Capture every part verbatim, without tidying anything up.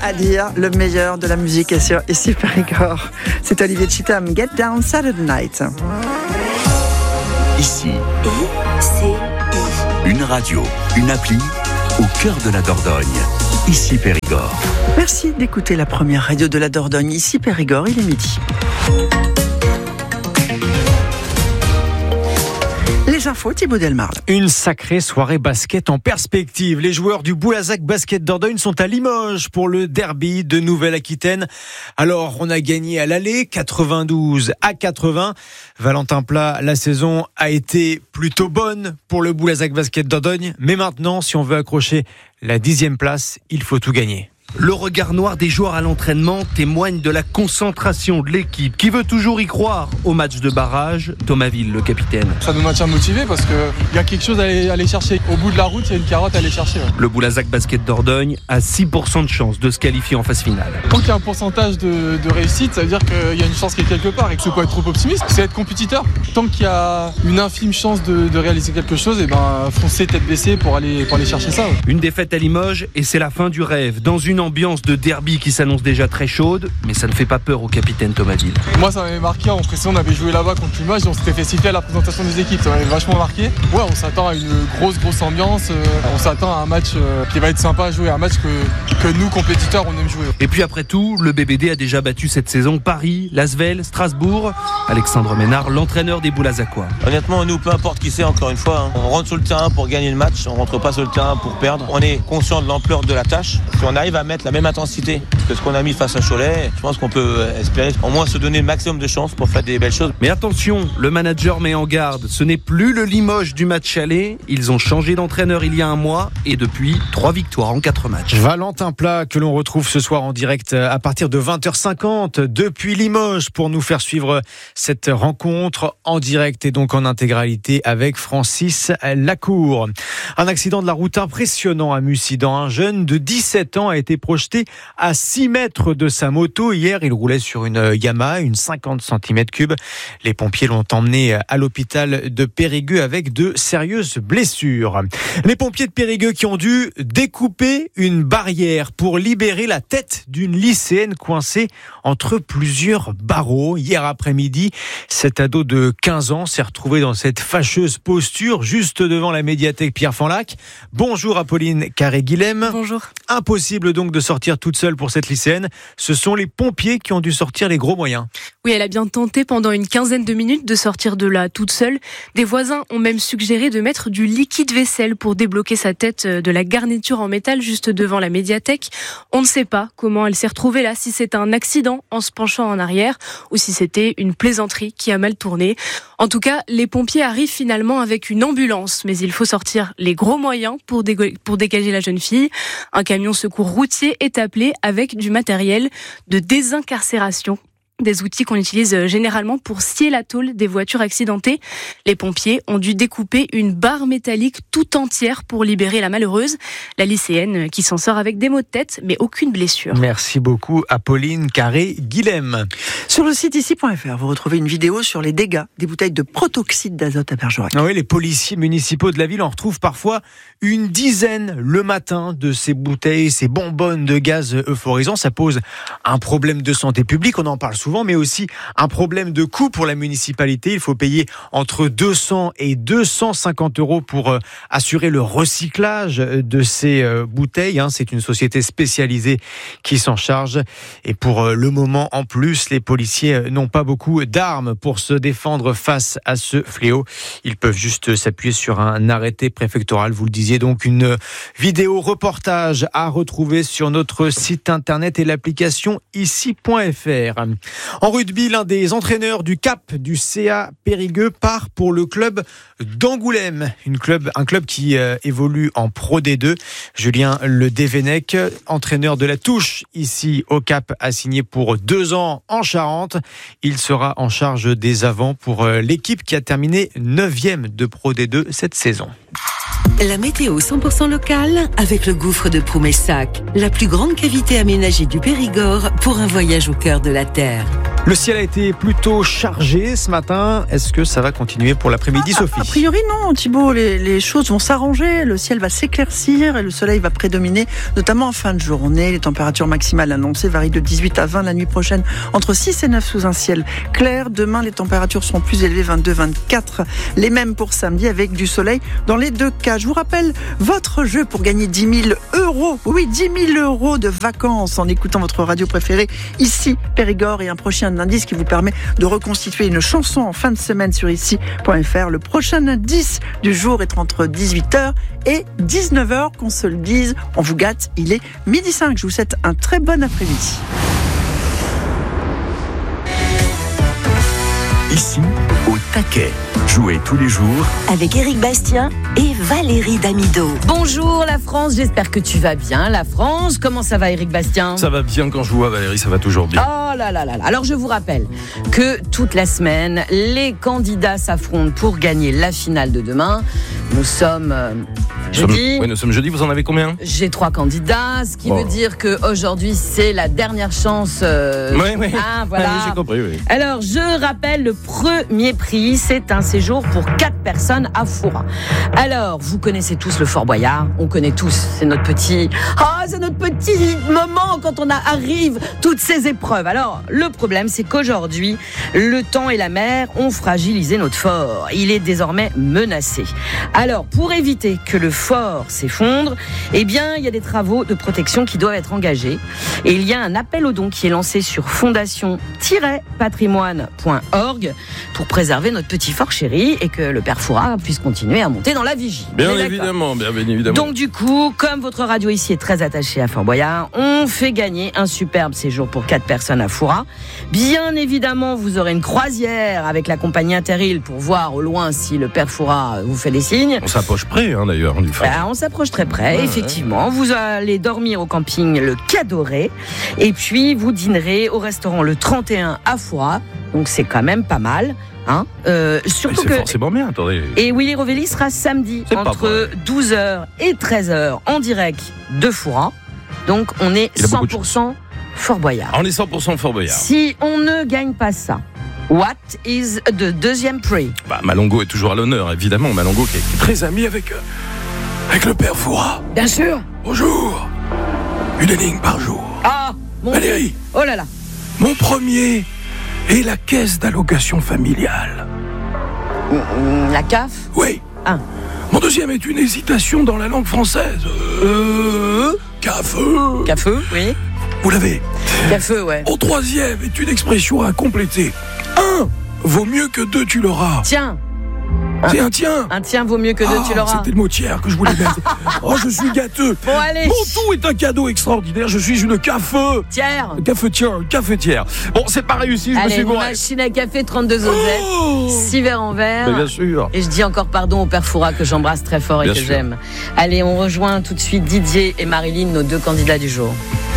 à dire, le meilleur de la musique est sur Ici Périgord. C'est Olivier Chitam, Get Down Saturday Night. Ici, une radio, une appli au cœur de la Dordogne. Ici Périgord. Merci d'écouter la première radio de la Dordogne. Ici Périgord, il est midi. Les infos, Thibaut Delmarle. Une sacrée soirée basket en perspective. Les joueurs du Boulazac Basket Dordogne sont à Limoges pour le derby de Nouvelle-Aquitaine. Alors, on a gagné à l'aller, quatre-vingt-douze à quatre-vingts. Valentin Plat, la saison a été plutôt bonne pour le Boulazac Basket Dordogne. Mais maintenant, si on veut accrocher la dixième place, il faut tout gagner. Le regard noir des joueurs à l'entraînement témoigne de la concentration de l'équipe qui veut toujours y croire au match de barrage. Thomas Ville, le capitaine. Ça nous maintient motivés parce qu'il y a quelque chose à aller, à aller chercher. Au bout de la route, il y a une carotte à aller chercher. Ouais. Le Boulazac Basket Dordogne a six pour cent de chance de se qualifier en phase finale. Tant qu'il y a un pourcentage de, de réussite, ça veut dire qu'il y a une chance qui est quelque part. Et que ce n'est pas être trop optimiste, c'est être compétiteur. Tant qu'il y a une infime chance de, de réaliser quelque chose, et ben foncer tête baissée pour aller, pour aller chercher ça. Ouais. Une défaite à Limoges et c'est la fin du rêve. Dans une ambiance de derby qui s'annonce déjà très chaude, mais ça ne fait pas peur au capitaine Thomas Ville. Moi, ça m'avait marqué. En précédent, on avait joué là-bas contre Limoges et on s'était fait siffler à la présentation des équipes. Ça m'avait vachement marqué. Ouais, on s'attend à une grosse, grosse ambiance. On s'attend à un match qui va être sympa à jouer, un match que, que nous, compétiteurs, on aime jouer. Et puis après tout, le B B D a déjà battu cette saison Paris, Lasvel, Strasbourg. Alexandre Ménard, l'entraîneur des Boulazacois. Honnêtement, nous, peu importe qui c'est, encore une fois, hein, on rentre sur le terrain pour gagner le match, on rentre pas sur le terrain pour perdre. On est conscient de l'ampleur de la tâche. Si on arrive à mettre la même intensité que ce qu'on a mis face à Cholet, je pense qu'on peut espérer au moins se donner le maximum de chances pour faire des belles choses. Mais attention, le manager met en garde, ce n'est plus le Limoges du match aller. Ils ont changé d'entraîneur il y a un mois et depuis, trois victoires en quatre matchs. Valentin Plat que l'on retrouve ce soir en direct à partir de vingt heures cinquante depuis Limoges pour nous faire suivre cette rencontre en direct et donc en intégralité avec Francis Lacour. Un accident de la route impressionnant à Mussidan. Un jeune de dix-sept ans a été projeté à six mètres de sa moto. Hier, il roulait sur une Yamaha, une cinquante centimètres cubes. Les pompiers l'ont emmené à l'hôpital de Périgueux avec de sérieuses blessures. Les pompiers de Périgueux qui ont dû découper une barrière pour libérer la tête d'une lycéenne coincée entre plusieurs barreaux. Hier après-midi, cet ado de quinze ans s'est retrouvé dans cette fâcheuse posture juste devant la médiathèque Pierre-Fanlac. Bonjour Apolline Carré-Guilhem. Bonjour. Impossible donc de sortir toute seule pour cette lycéenne. Ce sont les pompiers qui ont dû sortir les gros moyens. Oui, elle a bien tenté pendant une quinzaine de minutes de sortir de là toute seule. Des voisins ont même suggéré de mettre du liquide vaisselle pour débloquer sa tête de la garniture en métal juste devant la médiathèque. On ne sait pas comment elle s'est retrouvée là, si c'est un accident en se penchant en arrière ou si c'était une plaisanterie qui a mal tourné. En tout cas, les pompiers arrivent finalement avec une ambulance, mais il faut sortir les gros moyens pour, dég- pour dégager la jeune fille. Un camion secours routier est appelé avec du matériel de désincarcération. Des outils qu'on utilise généralement pour scier la tôle des voitures accidentées. Les pompiers ont dû découper une barre métallique tout entière pour libérer la malheureuse, la lycéenne qui s'en sort avec des maux de tête mais aucune blessure. Merci beaucoup Apolline Carré-Guilhem. Sur le site ici point f r, vous retrouvez une vidéo sur les dégâts des bouteilles de protoxyde d'azote à Bergerac. Ah oui, les policiers municipaux de la ville en retrouvent parfois une dizaine le matin de ces bouteilles, ces bonbonnes de gaz euphorisant. Ça pose un problème de santé publique, on en parle souvent, mais aussi un problème de coût pour la municipalité. Il faut payer entre deux cents et deux cent cinquante euros pour euh, assurer le recyclage de ces euh, bouteilles. Hein. C'est une société spécialisée qui s'en charge. Et pour euh, le moment, en plus, les policiers euh, n'ont pas beaucoup d'armes pour se défendre face à ce fléau. Ils peuvent juste s'appuyer sur un arrêté préfectoral. Vous le disiez, donc une vidéo reportage à retrouver sur notre site internet et l'application ici point f r. En rugby, l'un des entraîneurs du C A P du C A Périgueux part pour le club d'Angoulême, une club, un club qui euh, évolue en Pro D deux. Julien Le Dévennec, entraîneur de la touche ici au C A P, a signé pour deux ans en Charente. Il sera en charge des avants pour euh, l'équipe qui a terminé neuvième de Pro D deux cette saison. La météo cent pour cent locale avec le gouffre de Proumessac, la plus grande cavité aménagée du Périgord pour un voyage au cœur de la terre. Le ciel a été plutôt chargé ce matin. Est-ce que ça va continuer pour l'après-midi, ah, Sophie ? A priori non, Thibaut. Les, les choses vont s'arranger. Le ciel va s'éclaircir et le soleil va prédominer, notamment en fin de journée. Les températures maximales annoncées varient de dix-huit à vingt la nuit prochaine, entre six et neuf sous un ciel clair. Demain, les températures seront plus élevées, vingt-deux à vingt-quatre. Les mêmes pour samedi, avec du soleil dans les deux cas. Je vous rappelle votre jeu pour gagner dix mille euros. Oui, dix mille euros de vacances en écoutant votre radio préférée. Ici, Périgord, et un prochain indice qui vous permet de reconstituer une chanson en fin de semaine sur ici point f r. Le prochain indice du jour est entre dix-huit heures et dix-neuf heures, qu'on se le dise. On vous gâte, il est midi cinq. Je vous souhaite un très bon après-midi. Ici, au taquet. Jouez tous les jours avec Éric Bastien et Valérie Damido. Bonjour la France, j'espère que tu vas bien. La France, comment ça va Éric Bastien ? Ça va bien quand je vois Valérie, ça va toujours bien. Oh là là là là. Alors je vous rappelle que toute la semaine, les candidats s'affrontent pour gagner la finale de demain. Nous sommes euh, jeudi. Oui, nous sommes jeudi, vous en avez combien ? J'ai trois candidats, ce qui bon. veut dire qu'aujourd'hui c'est la dernière chance. Euh, oui, oui. Hein, voilà. oui, j'ai compris, oui. Alors je rappelle le premier prix, c'est un séjour pour quatre personnes à Foura. Alors, vous connaissez tous le Fort Boyard, on connaît tous, c'est notre petit, ah, oh, c'est notre petit moment quand on arrive toutes ces épreuves. Alors, le problème, c'est qu'aujourd'hui, le temps et la mer ont fragilisé notre fort. Il est désormais menacé. Alors, pour éviter que le fort s'effondre, eh bien, il y a des travaux de protection qui doivent être engagés. Et il y a un appel aux dons qui est lancé sur fondation tiret patrimoine point org pour préserver notre petit fort chéri et que le père Foura puisse continuer à monter dans la vigie. Bien évidemment, bien évidemment. Donc du coup, comme votre radio ici est très attachée à Fort Boyard, on fait gagner un superbe séjour pour quatre personnes à Foura. Bien évidemment, vous aurez une croisière avec la compagnie Interrail pour voir au loin si le père Foura vous fait des signes. On s'approche près, hein, d'ailleurs, du phare. Ben, on s'approche très près, ouais, effectivement. Ouais. Vous allez dormir au camping Le Cadoré et puis vous dînerez au restaurant Le trente et un à Foura. Donc c'est quand même pas mal. Hein euh, surtout c'est que forcément bien, attendez. Et Willy Rovelli sera samedi c'est entre douze heures et treize heures en direct de Foura. Donc on est cent pour cent Fort Boyard. On est cent pour cent Fort Boyard. Si on ne gagne pas ça, what is the deuxième prix ? Bah, Malongo est toujours à l'honneur, évidemment. Malongo qui est très ami avec, euh, avec le père Foura. Bien sûr. Bonjour. Une énigme par jour. Ah, mon Valérie. Dieu. Oh là là. Mon premier est la caisse d'allocation familiale. La C A F ? Oui. Ah. Mon deuxième est une hésitation dans la langue française. Euh... Cafeu. Cafeu, oui. Vous l'avez. Cafeu, ouais. Mon troisième est une expression à compléter. Un vaut mieux que deux, tu l'auras. Tiens. C'est un tien. Un tien vaut mieux que deux, ah, tu l'auras. C'était le mot tiers que je voulais mettre. Oh, je suis gâteux. Bon, allez. Mon tout est un cadeau extraordinaire. Je suis une cafeu. Tiers. Cafetière, une cafetière. Bon, c'est pas réussi, je allez, me suis gouré. Machine à café, trente-deux osettes, oh six verres en verre. Mais bien sûr. Et je dis encore pardon au père Foura que j'embrasse très fort et bien que sûr. j'aime. Allez, on rejoint tout de suite Didier et Marilyn, nos deux candidats du jour.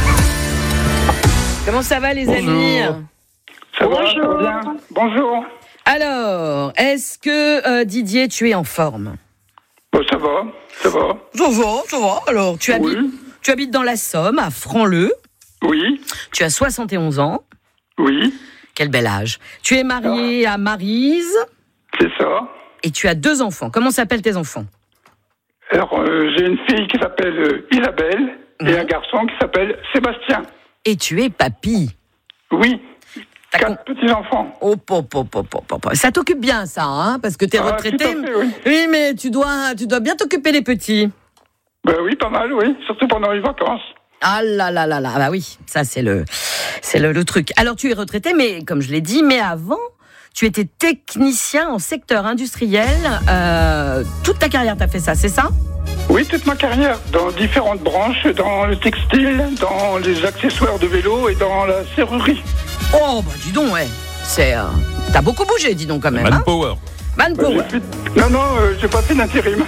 Comment ça va, les Bonjour. amis ? Ça va, ça va bien. Bonjour. Alors, est-ce que euh, Didier, tu es en forme ? Bon, ça va, ça va. Ça va, ça va. Alors, tu habites, oui. tu habites dans la Somme, à Franc-le. Oui. Tu as soixante et onze ans. Oui. Quel bel âge. Tu es marié ah. à Maryse. C'est ça. Et tu as deux enfants. Comment s'appellent tes enfants ? Alors, euh, j'ai une fille qui s'appelle euh, Isabelle mmh. et un garçon qui s'appelle Sébastien. Et tu es papy ? Oui. Quatre con... petits-enfants. Oh, pop, pop, pop, pop, pop. Ça t'occupe bien, ça, hein, parce que t'es ah, retraité. Tout à fait, oui. oui, mais tu dois, tu dois bien t'occuper des petits. Ben oui, pas mal, oui. Surtout pendant les vacances. Ah là là là là, bah oui, ça c'est le, c'est le, le truc. Alors tu es retraité, mais comme je l'ai dit, mais avant, tu étais technicien en secteur industriel. Euh, toute ta carrière, t'as fait ça, c'est ça ? Oui, toute ma carrière, dans différentes branches, dans le textile, dans les accessoires de vélo et dans la serrurerie. Oh, bah dis donc, ouais. C'est, euh, t'as beaucoup bougé, dis donc, quand même. Manpower. Hein Manpower. Bah, fait... Non, non, euh, j'ai pas fait d'intérim.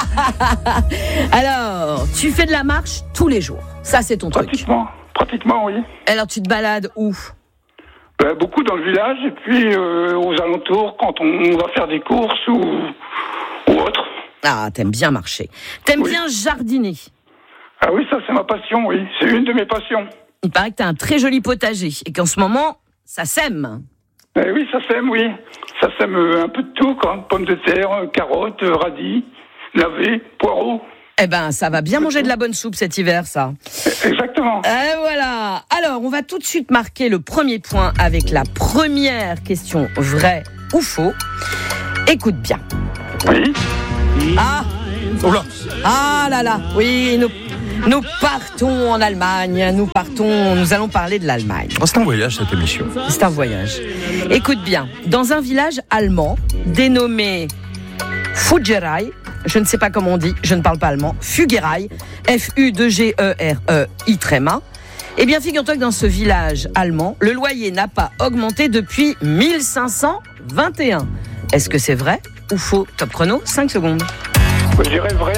Alors, tu fais de la marche tous les jours. Ça, c'est ton pratiquement, truc. Pratiquement, oui. Alors, tu te balades où ? bah, Beaucoup dans le village et puis euh, aux alentours, quand on va faire des courses ou, ou autre. Ah, t'aimes bien marcher. T'aimes oui. bien jardiner. Ah oui, ça, c'est ma passion, oui. C'est une de mes passions. Il paraît que t'as un très joli potager et qu'en ce moment, ça sème. Eh oui, ça sème, oui. Ça sème euh, un peu de tout, quoi. Pommes de terre, euh, carottes, euh, radis, navets, poireaux. Eh ben, ça va bien manger de la bonne soupe cet hiver, ça. Exactement. Et voilà. Alors, on va tout de suite marquer le premier point avec la première question, vrai ou faux. Écoute bien. Oui. Ah. Oh là. Ah là là. Oui, nous, nous partons en Allemagne. Nous partons, nous allons parler de l'Allemagne. Oh, c'est un voyage, cette émission. C'est un voyage. Écoute bien. Dans un village allemand dénommé Fugerai, je ne sais pas comment on dit, je ne parle pas allemand, Fugerai, F U G E R E I tréma. Eh bien, figure-toi que dans ce village allemand, le loyer n'a pas augmenté depuis mille cinq cent vingt et un. Est-ce que c'est vrai ou faux? Top chrono, cinq secondes. Je dirais vrai.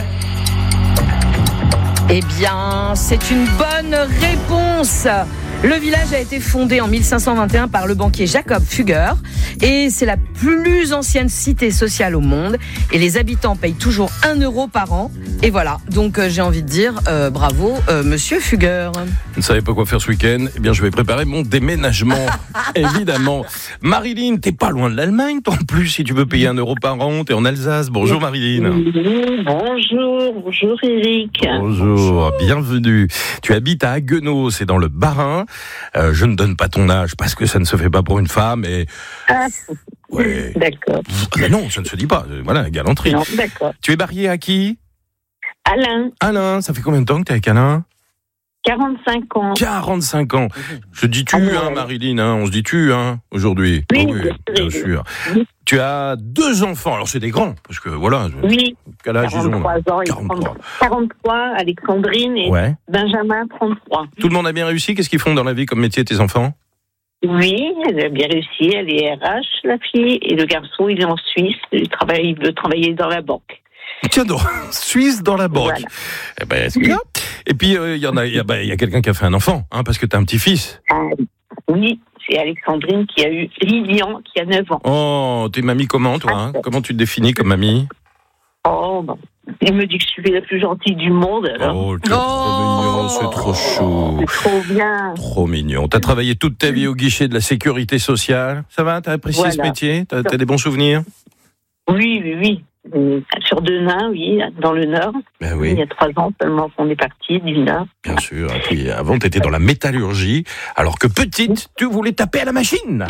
Eh bien, c'est une bonne réponse. Le village a été fondé en mille cinq cent vingt et un par le banquier Jacob Fugger et c'est la plus ancienne cité sociale au monde et les habitants payent toujours un euro par an. Et voilà, donc euh, j'ai envie de dire euh, bravo euh, Monsieur Fugger. Vous ne savez pas quoi faire ce week-end? Eh bien, je vais préparer mon déménagement, évidemment. Marilyn, t'es pas loin de l'Allemagne, toi en plus, si tu veux payer un euro par an, t'es en Alsace. Bonjour Marilyn. Bonjour, bonjour Eric. Bonjour, bienvenue. Tu habites à Haguenau, c'est dans le Bas-Rhin. Euh, je ne donne pas ton âge parce que ça ne se fait pas pour une femme. Et... Ah, ouais. D'accord. Ah, mais non, ça ne se dit pas. Voilà, galanterie. Non, d'accord. Tu es marié à qui? Alain. Alain, ça fait combien de temps que tu es avec Alain? quarante-cinq ans. quarante-cinq ans. Je dis tu, ah, hein, Marilyn, hein, on se dit tu, hein, aujourd'hui. Oui, oh, oui bien, bien sûr. Oui. Tu as deux enfants, alors c'est des grands, parce que voilà. Oui. Quel âge ils ont? quarante-trois ans, quarante-trois. quarante-trois, Alexandrine et ouais. Benjamin, trente-trois. Tout le monde a bien réussi? Qu'est-ce qu'ils font dans la vie comme métier, tes enfants? Oui, elle a bien réussi, elle est R H, la fille, et le garçon, il est en Suisse, il, travaille, il veut travailler dans la banque. Tiens donc, Suisse dans la banque. Voilà. Eh ben, c'est bien. Et puis, il euh, y en a, il y a, bah, y a quelqu'un qui a fait un enfant, hein, parce que t'as un petit-fils. Ah, oui, c'est Alexandrine qui a eu Lilian, qui a neuf ans. Oh, t'es mamie comment, toi hein? Comment tu te définis comme mamie? Oh, bon. Il me dit que je suis la plus gentille du monde. Alors. Oh, c'est oh trop mignon, c'est trop chou. C'est trop bien. Trop mignon. T'as travaillé toute ta vie au guichet de la sécurité sociale. Ça va? T'as apprécié voilà. ce métier? T'as, t'as des bons souvenirs? Oui, oui, oui. Sur Denain, oui, dans le Nord. Ben oui. Il y a trois ans seulement qu'on est parti du Nord. Bien sûr. Et puis avant, tu étais dans la métallurgie, alors que petite, tu voulais taper à la machine.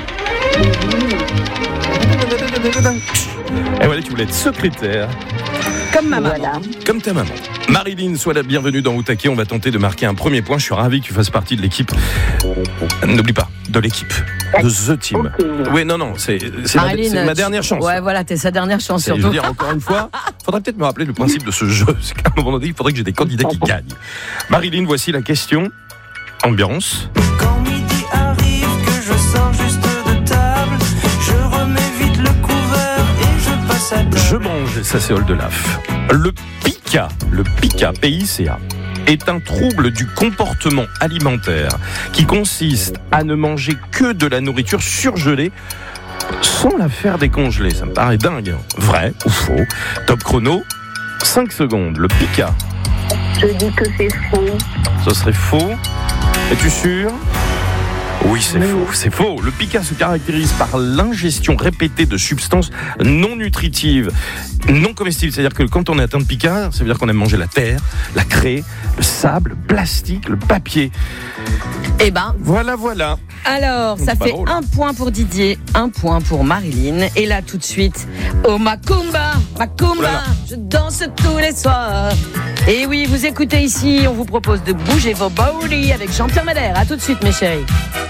Et voilà, tu voulais être secrétaire. Comme ma maman. Voilà. Comme ta maman. Marilyn, sois la bienvenue dans Outaké. On va tenter de marquer un premier point. Je suis ravi que tu fasses partie de l'équipe. N'oublie pas, de l'équipe. De The Team. Okay. Oui, non, non, c'est, c'est, Marilyn, ma, c'est ma dernière chance. Ouais, voilà, t'es sa dernière chance c'est, surtout. Je veux dire, encore une fois, faudrait peut-être me rappeler le principe de ce jeu. C'est qu'à un moment donné, il faudrait que j'ai des candidats qui gagnent. Marilyn, voici la question. Ambiance. Quand midi arrive, que je sors juste de table, je remets vite le couvert et je passe à table. Je mange, ça c'est Oldelaf. Le pica, le pica, P I C A, est un trouble du comportement alimentaire qui consiste à ne manger que de la nourriture surgelée sans la faire décongeler. Ça me paraît dingue. Vrai ou faux? Top chrono, cinq secondes. Le pica. Je dis que c'est faux. Ce serait faux. Es-tu sûr? Oui, c'est faux, c'est faux. Le pica se caractérise par l'ingestion répétée de substances non nutritives, non comestibles. C'est-à-dire que quand on est atteint de pica, ça veut dire qu'on aime manger la terre, la craie, le sable, le plastique, le papier. Eh ben, voilà, voilà. Alors, ça fait drôle. Un point pour Didier, un point pour Marilyn. Et là, tout de suite, oh Macumba, Macumba, je danse tous les soirs. Et oui, vous écoutez ici, on vous propose de bouger vos body avec Jean-Pierre Madère. À tout de suite, mes chéris.